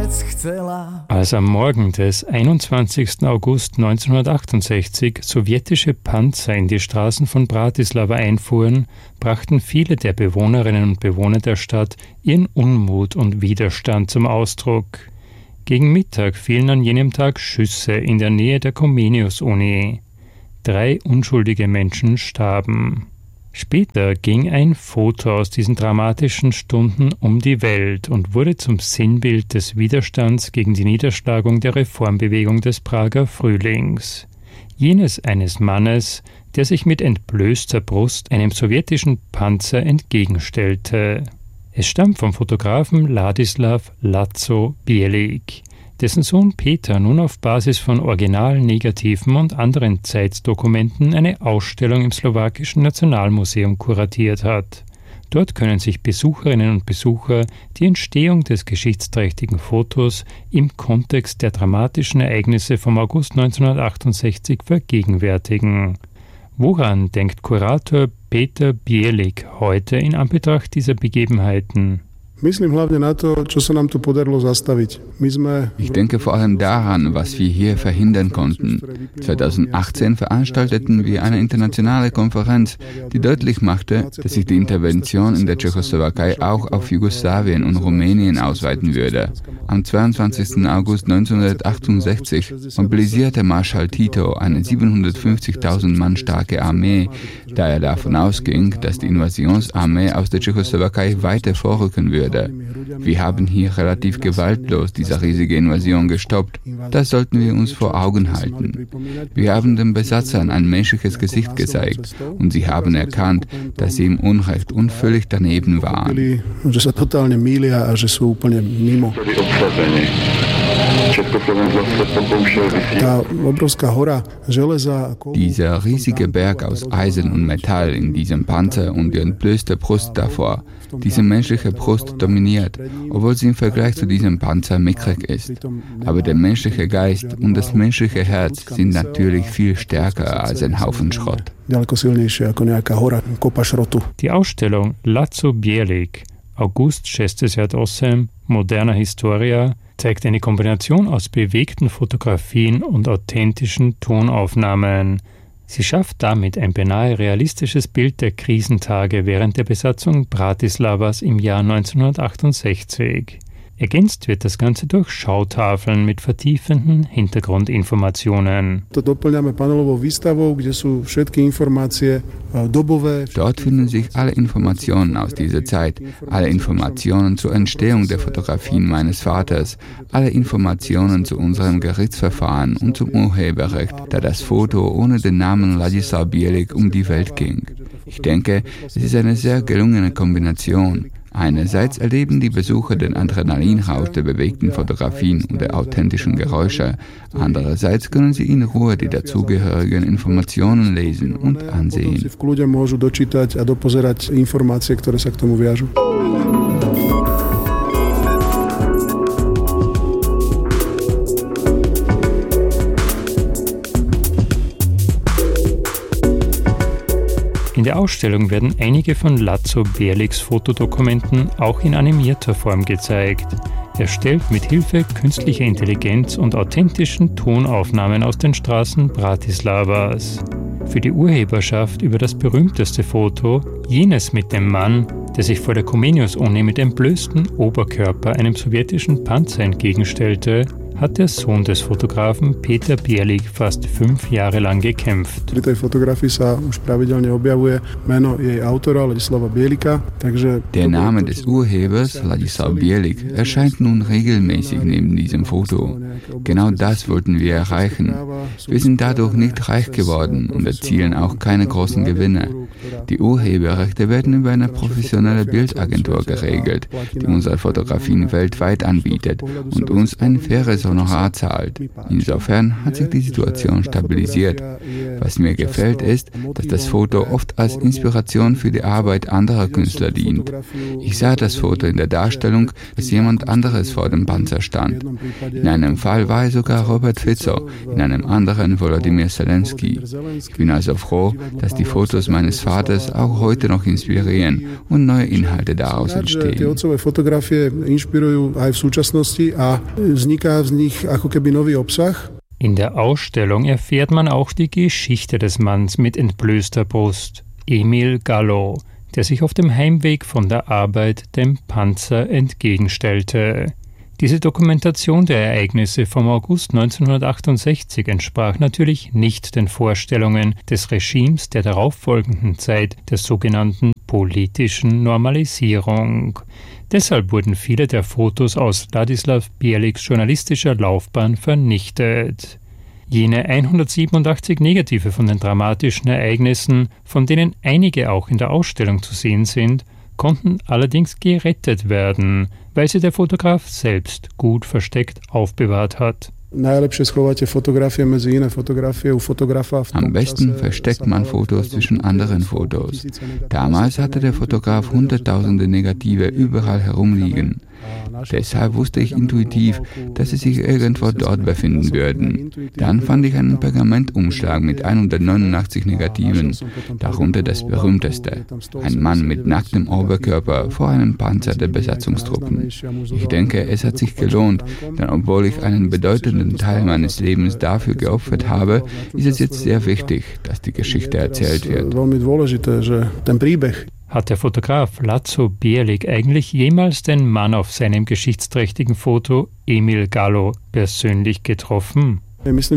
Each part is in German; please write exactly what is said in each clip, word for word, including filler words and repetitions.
Als am Morgen des einundzwanzigsten August neunzehnhundertachtundsechzig sowjetische Panzer in die Straßen von Bratislava einfuhren, brachten viele der Bewohnerinnen und Bewohner der Stadt ihren Unmut und Widerstand zum Ausdruck. Gegen Mittag fielen an jenem Tag Schüsse in der Nähe der Comenius-Uni. Drei unschuldige Menschen starben. Später ging ein Foto aus diesen dramatischen Stunden um die Welt und wurde zum Sinnbild des Widerstands gegen die Niederschlagung der Reformbewegung des Prager Frühlings. Jenes eines Mannes, der sich mit entblößter Brust einem sowjetischen Panzer entgegenstellte. Es stammt vom Fotografen Ladislav Lazo Bielik, dessen Sohn Peter nun auf Basis von Originalnegativen und anderen Zeitdokumenten eine Ausstellung im Slowakischen Nationalmuseum kuratiert hat. Dort können sich Besucherinnen und Besucher die Entstehung des geschichtsträchtigen Fotos im Kontext der dramatischen Ereignisse vom August neunzehnhundertachtundsechzig vergegenwärtigen. Woran denkt Kurator Peter Bielik heute in Anbetracht dieser Begebenheiten? Ich denke vor allem daran, was wir hier verhindern konnten. zweitausendachtzehn veranstalteten wir eine internationale Konferenz, die deutlich machte, dass sich die Intervention in der Tschechoslowakei auch auf Jugoslawien und Rumänien ausweiten würde. Am zweiundzwanzigsten August neunzehnhundertachtundsechzig mobilisierte Marschall Tito eine siebenhundertfünfzigtausend Mann starke Armee, da er davon ausging, dass die Invasionsarmee aus der Tschechoslowakei weiter vorrücken würde. Wir haben hier relativ gewaltlos diese riesige Invasion gestoppt. Das sollten wir uns vor Augen halten. Wir haben den Besatzern ein menschliches Gesicht gezeigt und sie haben erkannt, dass sie im Unrecht und völlig daneben waren. Dieser riesige Berg aus Eisen und Metall in diesem Panzer und die entblößte Brust davor, diese menschliche Brust dominiert, obwohl sie im Vergleich zu diesem Panzer mickrig ist. Aber der menschliche Geist und das menschliche Herz sind natürlich viel stärker als ein Haufen Schrott. Die Ausstellung Lazo Bielik, August sześćdziesiąt moderner Historia, zeigt eine Kombination aus bewegten Fotografien und authentischen Tonaufnahmen. Sie schafft damit ein beinahe realistisches Bild der Krisentage während der Besatzung Bratislavas im Jahr neunzehnhundertachtundsechzig. Ergänzt wird das Ganze durch Schautafeln mit vertiefenden Hintergrundinformationen. Dort finden sich alle Informationen aus dieser Zeit, alle Informationen zur Entstehung der Fotografien meines Vaters, alle Informationen zu unserem Gerichtsverfahren und zum Urheberrecht, da das Foto ohne den Namen Ladislav Bielik um die Welt ging. Ich denke, es ist eine sehr gelungene Kombination. Einerseits erleben die Besucher den Adrenalinrausch der bewegten Fotografien und der authentischen Geräusche. Andererseits können sie in Ruhe die dazugehörigen Informationen lesen und ansehen. In der Ausstellung werden einige von Lazo Bieliks Fotodokumenten auch in animierter Form gezeigt, erstellt mit Hilfe künstlicher Intelligenz und authentischen Tonaufnahmen aus den Straßen Bratislavas. Für die Urheberschaft über das berühmteste Foto, jenes mit dem Mann, der sich vor der Comenius-Uni mit entblößtem Oberkörper einem sowjetischen Panzer entgegenstellte, hat der Sohn des Fotografen Peter Bielik fast fünf Jahre lang gekämpft. Der Name des Urhebers, Ladislav Bielik, erscheint nun regelmäßig neben diesem Foto. Genau das wollten wir erreichen. Wir sind dadurch nicht reich geworden und erzielen auch keine großen Gewinne. Die Urheberrechte werden über eine professionelle Bildagentur geregelt, die unsere Fotografien weltweit anbietet und uns ein faires Honorar zahlt. Insofern hat sich die Situation stabilisiert. Was mir gefällt ist, dass das Foto oft als Inspiration für die Arbeit anderer Künstler dient. Ich sah das Foto in der Darstellung, dass jemand anderes vor dem Panzer stand. In einem Fall war es sogar Robert Fico, in einem anderen Volodymyr Zelensky. Ich bin also froh, dass die Fotos meines Vaters auch heute noch inspirieren und neue Inhalte daraus entstehen. Tie otcové fotografie inšpirujú aj v súčasnosti a vzniká z nich ako keby nový obsah. In der Ausstellung erfährt man auch die Geschichte des Manns mit entblößter Brust, Emil Gallo, der sich auf dem Heimweg von der Arbeit dem Panzer entgegenstellte. Diese Dokumentation der Ereignisse vom August neunzehnhundertachtundsechzig entsprach natürlich nicht den Vorstellungen des Regimes der darauffolgenden Zeit, der sogenannten politischen Normalisierung. Deshalb wurden viele der Fotos aus Ladislav Bjeliks journalistischer Laufbahn vernichtet. Jene hundertsiebenundachtzig Negative von den dramatischen Ereignissen, von denen einige auch in der Ausstellung zu sehen sind, konnten allerdings gerettet werden, weil sie der Fotograf selbst gut versteckt aufbewahrt hat. Am besten versteckt man Fotos zwischen anderen Fotos. Damals hatte der Fotograf hunderttausende Negative überall herumliegen. Deshalb wusste ich intuitiv, dass sie sich irgendwo dort befinden würden. Dann fand ich einen Pergamentumschlag mit hundertneunundachtzig Negativen, darunter das berühmteste, ein Mann mit nacktem Oberkörper vor einem Panzer der Besatzungstruppen. Ich denke, es hat sich gelohnt, denn obwohl ich einen bedeutenden Teil meines Lebens dafür geopfert habe, ist es jetzt sehr wichtig, dass die Geschichte erzählt wird. Hat der Fotograf László Bielik eigentlich jemals den Mann auf seinem geschichtsträchtigen Foto, Emil Gallo, persönlich getroffen? Ich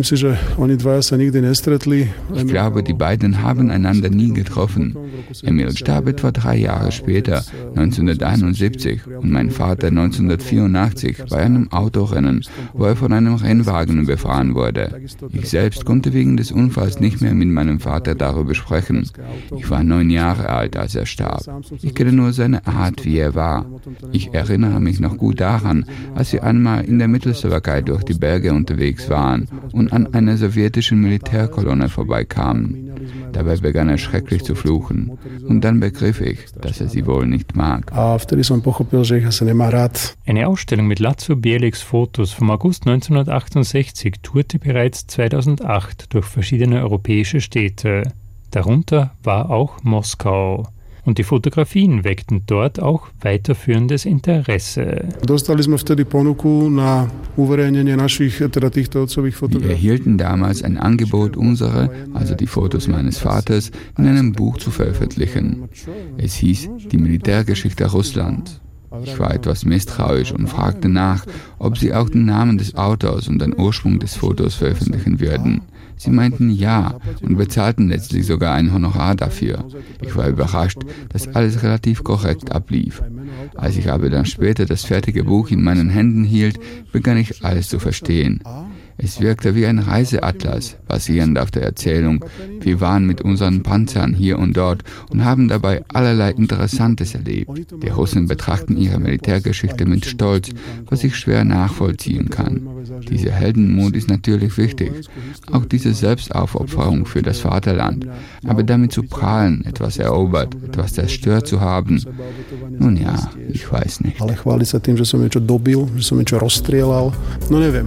glaube, die beiden haben einander nie getroffen. Emil starb etwa drei Jahre später, neunzehnhunderteinundsiebzig, und mein Vater neunzehnhundertvierundachtzig bei einem Autorennen, wo er von einem Rennwagen überfahren wurde. Ich selbst konnte wegen des Unfalls nicht mehr mit meinem Vater darüber sprechen. Ich war neun Jahre alt, als er starb. Ich kenne nur seine Art, wie er war. Ich erinnere mich noch gut daran, als wir einmal in der Mittelslowakei durch die Berge unterwegs waren und an einer sowjetischen Militärkolonne vorbeikamen. Dabei begann er schrecklich zu fluchen. Und dann begriff ich, dass er sie wohl nicht mag. Eine Ausstellung mit László Bieliks Fotos vom August neunzehnhundertachtundsechzig tourte bereits zweitausendacht durch verschiedene europäische Städte. Darunter war auch Moskau. Und die Fotografien weckten dort auch weiterführendes Interesse. Wir erhielten damals ein Angebot, unsere, also die Fotos meines Vaters, in einem Buch zu veröffentlichen. Es hieß Die Militärgeschichte Russlands. Ich war etwas misstrauisch und fragte nach, ob sie auch den Namen des Autors und den Ursprung des Fotos veröffentlichen würden. Sie meinten ja und bezahlten letztlich sogar ein Honorar dafür. Ich war überrascht, dass alles relativ korrekt ablief. Als ich aber dann später das fertige Buch in meinen Händen hielt, begann ich alles zu verstehen. Es wirkte wie ein Reiseatlas, basierend auf der Erzählung. Wir waren mit unseren Panzern hier und dort und haben dabei allerlei Interessantes erlebt. Die Russen betrachten ihre Militärgeschichte mit Stolz, was ich schwer nachvollziehen kann. Dieser Heldenmut ist natürlich wichtig, auch diese Selbstaufopferung für das Vaterland. Aber damit zu prahlen, etwas erobert, etwas zerstört zu haben, nun ja, ich weiß nicht. Ale chváliť sa tým, že som niečo dobil, že som niečo rozstrieľal, no neviem.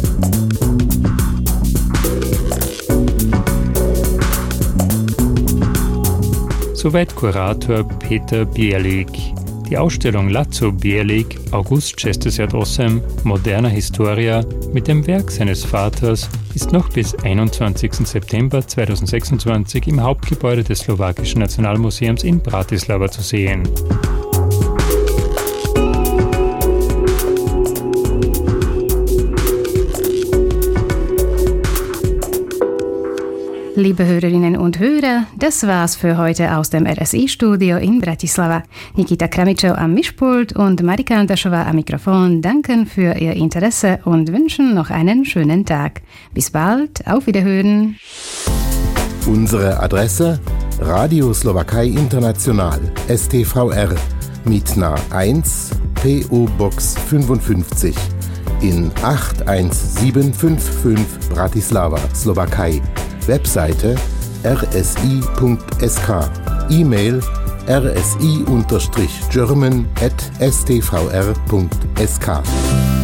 Soweit Kurator Peter Bielik. Die Ausstellung László Bielik, August sześćdesiąt Moderna Historia mit dem Werk seines Vaters ist noch bis einundzwanzigsten September zweitausendsechsundzwanzig im Hauptgebäude des Slowakischen Nationalmuseums in Bratislava zu sehen. Liebe Hörerinnen und Hörer, das war's für heute aus dem R S I-Studio in Bratislava. Nikita Kramičov am Mischpult und Marika Andašová am Mikrofon danken für Ihr Interesse und wünschen noch einen schönen Tag. Bis bald, auf Wiederhören. Unsere Adresse: Radio Slowakei International, S T V R, Mitna eins, P O Box fünfundfünfzig, in acht eins sieben fünf fünf Bratislava, Slowakei. Webseite r s i punkt s k. E-Mail r s i German at s t v r punkt s k.